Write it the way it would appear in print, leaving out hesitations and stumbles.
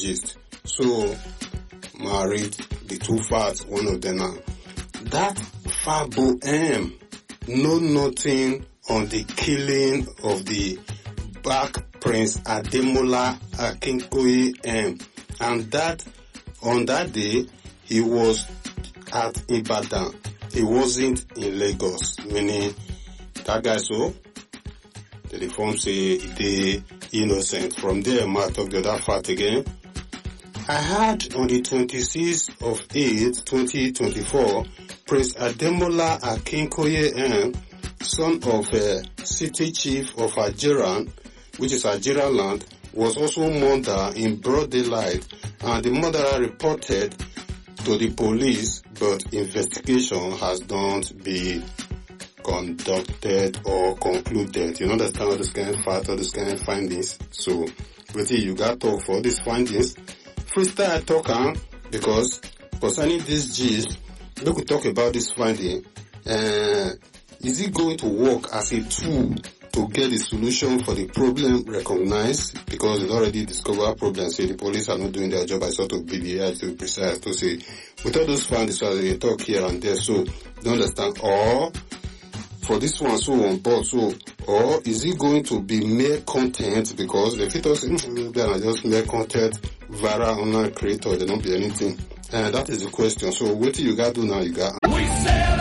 gist. So, I read the two facts, one of them now. That Fabo M know nothing on the killing of the Black Prince Ademola Akintoye M. And that, on that day, he was at Ibadan. He wasn't in Lagos. Meaning, that guy so, the form say they innocent. From there, I might talk the other fact again. I heard on the 26th of 8, 2024, Prince Ademola Akintoye M, son of city chief of Ajiran, which is Ajiran land, was also murdered in broad daylight, and the murderer reported to the police, but investigation has not been conducted or concluded. You understand all this kind of fact, all this kind of findings. So, what you got to talk for these findings? Freestyle talk, because concerning this gist, we could talk about this finding. Is it going to work as a tool to get the solution for the problem recognized? Because it's already discovered problems. Say the police are not doing their job. I sort of BDI to be precise to say, with all those findings, so they talk here and there. So, you understand? Or for this one, so on board, so, or is it going to be mere content? Because the fetus are just mere content, viral online creator, there don't be anything. And that is the question. So what you got to do now? You got